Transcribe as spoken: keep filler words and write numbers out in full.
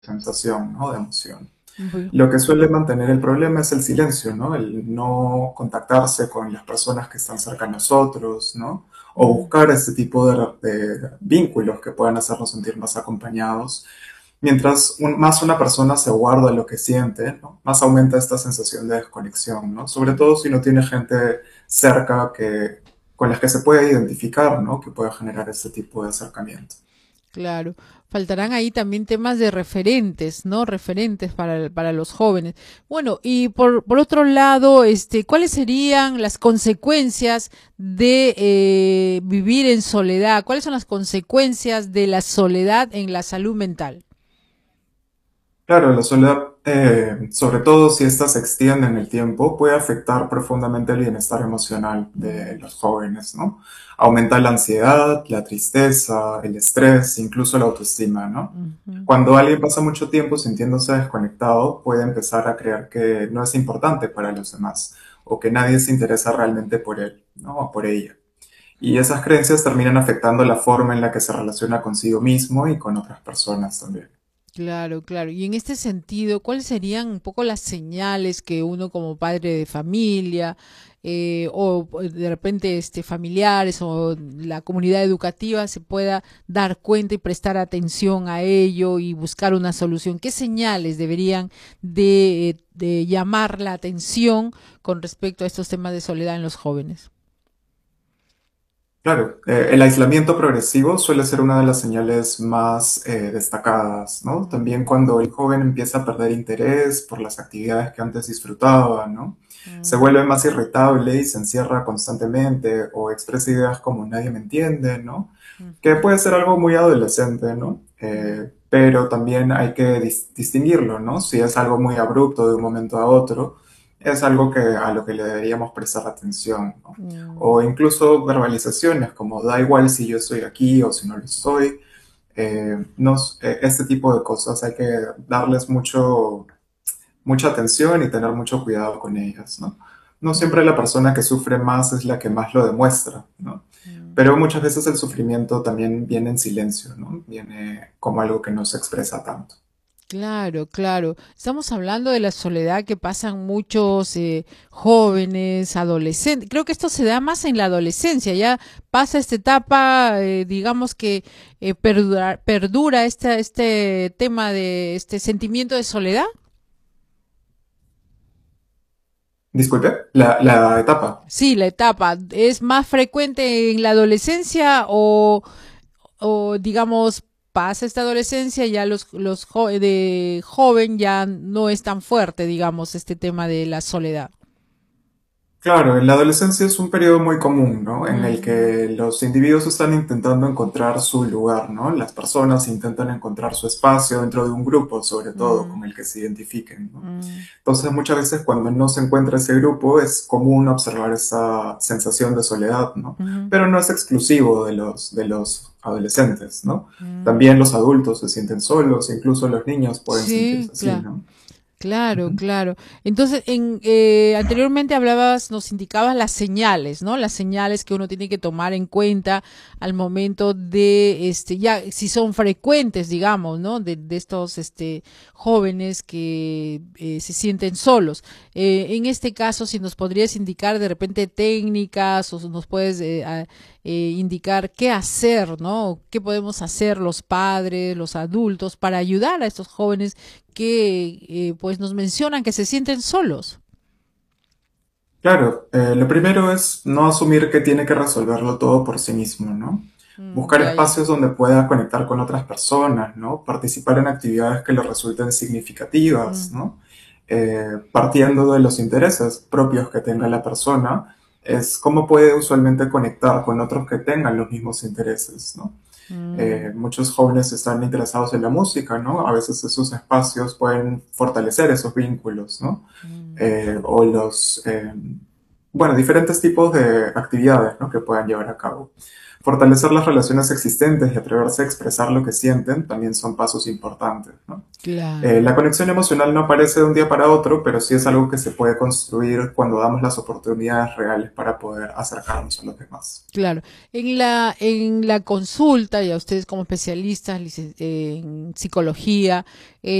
sensación, ¿no? De emoción. Bu- Lo que suele mantener el problema es el silencio, ¿no? El no contactarse con las personas que están cerca de nosotros, ¿no? O mm. buscar este tipo de, de vínculos que puedan hacernos sentir más acompañados. Mientras un- más una persona se guarda lo que siente, ¿no? Más aumenta esta sensación de desconexión, ¿no? Sobre todo si no tiene gente cerca que, con las que se puede identificar, ¿no? Que pueda generar este tipo de acercamiento. Claro, faltarán ahí también temas de referentes, ¿no? Referentes para, para los jóvenes. Bueno, y por, por otro lado, este, ¿cuáles serían las consecuencias de eh, vivir en soledad? ¿Cuáles son las consecuencias de la soledad en la salud mental? Claro, la soledad, eh, sobre todo si ésta se extiende en el tiempo, puede afectar profundamente el bienestar emocional de Mm, los jóvenes, ¿no? Aumenta la ansiedad, la tristeza, el estrés, incluso la autoestima, ¿no? ujú. Cuando alguien pasa mucho tiempo sintiéndose desconectado, puede empezar a creer que no es importante para los demás o que nadie se interesa realmente por él, ¿no? O por ella. Y esas creencias terminan afectando la forma en la que se relaciona consigo mismo y con otras personas también. Claro, claro. Y en este sentido, ¿cuáles serían un poco las señales que uno como padre de familia eh, o pues, de repente este, familiares o la comunidad educativa se pueda dar cuenta y prestar atención a ello y buscar una solución? ¿Qué señales deberían de, de llamar la atención con respecto a estos temas de soledad en los jóvenes? Claro, eh, el aislamiento progresivo suele ser una de las señales más eh, destacadas, ¿no? También Mm, cuando el joven empieza a perder interés por las actividades que antes disfrutaba, ¿no? Se mm, vuelve más irritable y se encierra constantemente o expresa ideas como nadie me entiende, ¿no? Que ujú, puede ser algo muy adolescente, ¿no? mm, Eh, pero también hay que dis- distinguirlo, ¿no? Si es algo muy abrupto de un momento a otro, es algo que, a lo que le deberíamos prestar atención, ¿no? mm. O incluso verbalizaciones como da igual si yo estoy aquí o si no lo estoy. Eh, no, eh, este tipo de cosas hay que darles mucho, mucha atención y tener mucho cuidado con ellas, ¿no? No siempre la Mm, persona que sufre más es la que más lo demuestra, ¿no? mm. Pero muchas veces el sufrimiento también viene en silencio, ¿no? Viene como algo que no se expresa tanto. Claro, claro. Estamos hablando de la soledad que pasan muchos eh, jóvenes, adolescentes. Creo que esto se da más en la adolescencia. Ya pasa esta etapa, eh, digamos que eh, perdura, perdura esta- este tema de este sentimiento de soledad. Disculpe, la, la etapa. Sí, la etapa es más frecuente en la adolescencia o, o digamos pasa esta adolescencia ya los los jo- de joven ya no es tan fuerte, digamos, este tema de la soledad. Claro, en la adolescencia es un periodo muy común, ¿no? En el Ujú, que los individuos están intentando encontrar su lugar, ¿no? Las personas intentan encontrar su espacio dentro de un grupo, sobre todo, mm, con el que se identifiquen, ¿no? mm, Entonces, muchas veces cuando no se encuentra ese grupo, es común observar esa sensación de soledad, ¿no? ujú, Pero no es exclusivo de los, de los adolescentes, ¿no? mm. También los adultos se sienten solos, incluso los niños pueden Sí, sentirse así, claro. ¿no? Claro, Ujú. claro. Entonces, en, eh, anteriormente hablabas, nos indicabas las señales, ¿no? Las señales que uno tiene que tomar en cuenta al momento de, este, ya, si son frecuentes, digamos, ¿no? De, de estos, este, jóvenes que eh, se sienten solos. Eh, en este caso, si nos podrías indicar de repente técnicas o nos puedes eh, a- eh, indicar qué hacer, ¿no? ¿Qué podemos hacer los padres, los adultos para ayudar a estos jóvenes que eh, pues nos mencionan que se sienten solos? Claro, eh, lo primero es no asumir que tiene que resolverlo todo por sí mismo, ¿no? Mm, Buscar ya, ya. espacios donde pueda conectar con otras personas, ¿no? Participar en actividades que le resulten significativas, Mm, ¿no? Eh, partiendo de los intereses propios que tenga la persona, es cómo puede usualmente conectar con otros que tengan los mismos intereses, ¿no? mm, Eh, muchos jóvenes están interesados en la música, ¿no? A veces esos espacios pueden fortalecer esos vínculos, ¿no? mm, Eh, o los, eh, bueno, diferentes tipos de actividades, ¿no? Que puedan llevar a cabo. Fortalecer las relaciones existentes y atreverse a expresar lo que sienten también son pasos importantes, ¿no? Eh, Claro. la conexión emocional no aparece de un día para otro, pero sí es algo que se puede construir cuando damos las oportunidades reales para poder acercarnos a los demás. Claro, en la, en la consulta, ya ustedes como especialistas licen- en psicología,